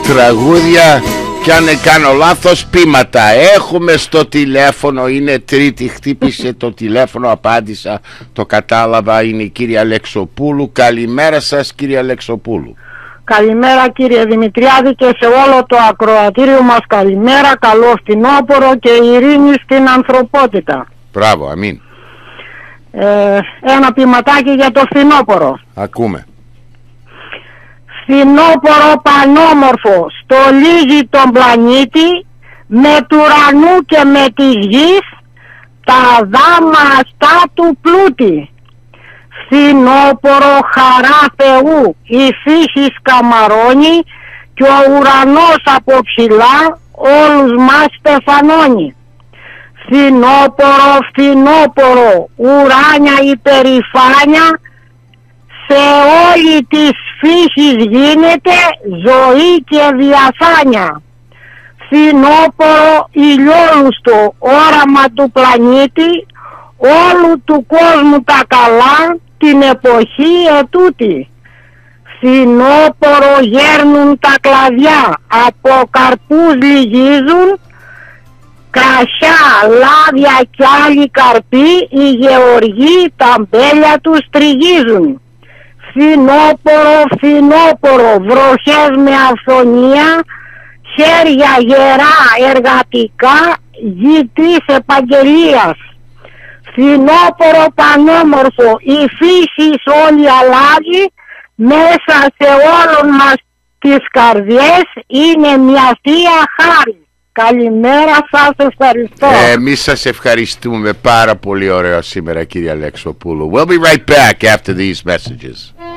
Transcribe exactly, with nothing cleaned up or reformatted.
τραγούδια και αν δεν κάνω λάθος ποίηματα. Έχουμε στο τηλέφωνο, είναι Τρίτη, χτύπησε το τηλέφωνο, απάντησα, το κατάλαβα, είναι η κυρία Αλεξοπούλου. Καλημέρα σας κύριε Αλεξοπούλου. Καλημέρα κύριε Δημητριάδη και σε όλο το ακροατήριο μας καλημέρα, καλό φθινόπωρο και ειρήνη στην ανθρωπότητα. Μπράβο, αμήν. Ε, ένα ποιηματάκι για το φθινόπωρο. Ακούμε. Φθινόπωρο πανόμορφο, στολίζει τον πλανήτη, με του ουρανού και με της γης, τα δάμα αστά του πλούτη. Φθινόπωρο χαρά Θεού, η φύση σκαμαρώνει και ο ουρανός από ψηλά όλους μας στεφανώνει. Φθινόπωρο, φθινόπωρο, ουράνια υπερηφάνια, σε όλη της φύσης γίνεται ζωή και διαφάνεια. Φθινόπωρο, ηλιόλουστο όραμα του πλανήτη, όλου του κόσμου τα καλά, την εποχή ετούτη. Φθινόπωρο γέρνουν τα κλαδιά, από καρπούς λυγίζουν, κρασιά, λάδια κι άλλοι καρποί, οι γεωργοί τα μπέλια τους τριγίζουν. Φθινόπωρο, φθινόπωρο, βροχές με αυθονία, χέρια γερά εργατικά, γη της επαγγελίας. Φθινόπωρο πανόμορφο, η φύση όλη αλλάζει, μέσα σε όλων μας τις καρδιές είναι μια θεία χάρη. Καλημέρα σας, ευχαριστώ. Ε, εμείς σας ευχαριστούμε πάρα πολύ, ωραίο σήμερα κύριε Αλεξοπούλου. We'll be right back after these messages.